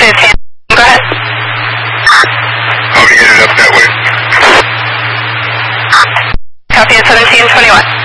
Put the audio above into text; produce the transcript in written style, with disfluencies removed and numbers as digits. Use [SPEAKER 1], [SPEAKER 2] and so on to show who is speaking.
[SPEAKER 1] it's Sam. Go ahead.
[SPEAKER 2] I'll be headed up that way.
[SPEAKER 1] Copy at 1721.